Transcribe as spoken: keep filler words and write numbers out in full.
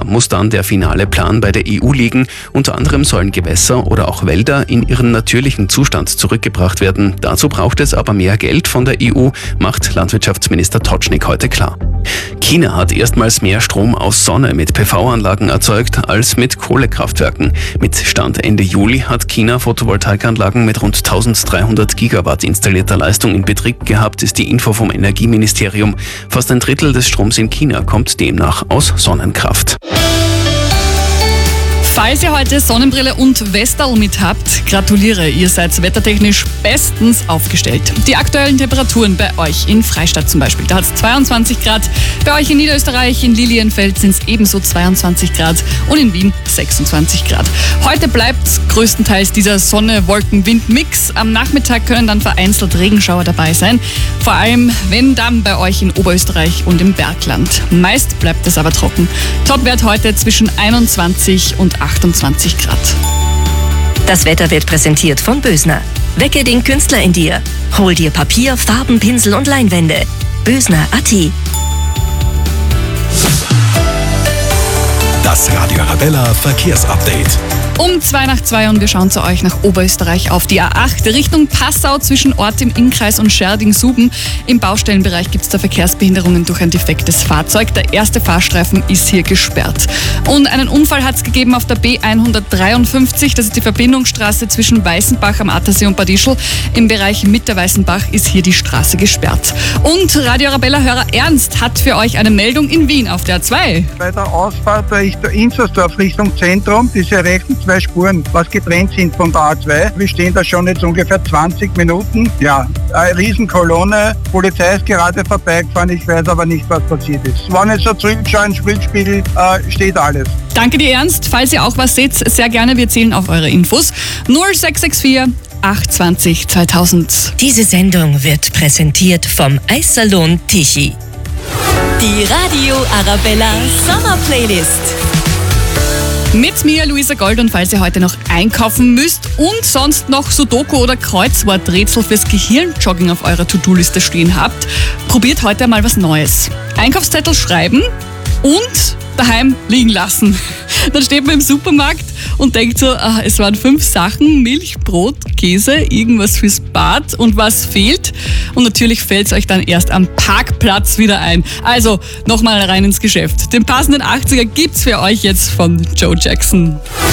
muss dann der finale Plan bei der E U liegen. Unter anderem sollen Gewässer oder auch Wälder in ihren natürlichen Zustand zurückgebracht werden. Dazu braucht es aber mehr Geld von der E U, macht Landwirtschaftsminister Totschnig heute klar. China hat erstmals mehr Strom aus Sonne mit P V-Anlagen erzeugt als mit Kohlekraftwerken. Mit Stand Ende Juli hat China Photovoltaikanlagen mit rund dreizehnhundert Gigawatt installierter Leistung in Betrieb gehabt, ist die Info vom Energieministerium. Fast ein Drittel des Stroms in China kommt demnach aus Sonnenkraft. Falls ihr heute Sonnenbrille und Westerl mit habt, gratuliere, ihr seid wettertechnisch bestens aufgestellt. Die aktuellen Temperaturen bei euch in Freistadt zum Beispiel, da hat es zweiundzwanzig Grad, bei euch in Niederösterreich, in Lilienfeld sind es ebenso zweiundzwanzig Grad und in Wien sechsundzwanzig Grad. Heute bleibt größtenteils dieser Sonne-Wolken-Wind-Mix. Am Nachmittag können dann vereinzelt Regenschauer dabei sein, vor allem wenn dann bei euch in Oberösterreich und im Bergland. Meist bleibt es aber trocken. Topwert heute zwischen einundzwanzig und achtundzwanzig Grad. Das Wetter wird präsentiert von Bösner. Wecke den Künstler in dir. Hol dir Papier, Farben, Pinsel und Leinwände. Bösner Punkt at. Das Radio Arabella Verkehrsupdate. Um zwei nach zwei und wir schauen zu euch nach Oberösterreich auf die A acht Richtung Passau zwischen Ort im Innkreis und Scherding-Suben. Im Baustellenbereich gibt es da Verkehrsbehinderungen durch ein defektes Fahrzeug. Der erste Fahrstreifen ist hier gesperrt. Und einen Unfall hat es gegeben auf der B hundertdreiundfünfzig. Das ist die Verbindungsstraße zwischen Weißenbach am Attersee und Bad Ischl. Im Bereich Mitterweißenbach ist hier die Straße gesperrt. Und Radio Arabella-Hörer Ernst hat für euch eine Meldung in Wien auf der A zwei. Bei der Ausfahrt Richtung Inzersdorf Richtung Zentrum, diese rechten zwei Spuren, was getrennt sind von der A zwei. Wir stehen da schon jetzt ungefähr zwanzig Minuten. Ja, eine Riesenkolonne. Polizei ist gerade vorbeigefahren. Ich weiß aber nicht, was passiert ist. Wenn ich so zurückschaue, im Spielspiegel äh, steht alles. Danke dir, Ernst. Falls ihr auch was seht, sehr gerne. Wir zählen auf eure Infos. null sechs sechs vier acht zwei null zweitausend. Diese Sendung wird präsentiert vom Eissalon Tichy. Die Radio Arabella Sommer Playlist. Mit mir, Luisa Gold, und falls ihr heute noch einkaufen müsst und sonst noch Sudoku oder Kreuzworträtsel fürs Gehirnjogging auf eurer To-Do-Liste stehen habt, probiert heute mal was Neues. Einkaufszettel schreiben und daheim liegen lassen. Dann steht man im Supermarkt und denkt so, ach, es waren fünf Sachen, Milch, Brot, Käse, irgendwas fürs Bad und was fehlt. Und natürlich fällt es euch dann erst am Parkplatz wieder ein. Also nochmal rein ins Geschäft. Den passenden achtziger gibt's für euch jetzt von Joe Jackson.